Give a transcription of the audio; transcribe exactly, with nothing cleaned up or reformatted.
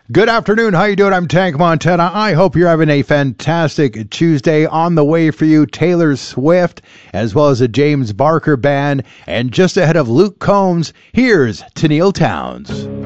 Good afternoon. How you doing? I'm Tank Montana. I hope you're having a fantastic Tuesday. On the way for you, Taylor Swift, as well as a James Barker band. And just ahead of Luke Combs, here's Tennille Townes.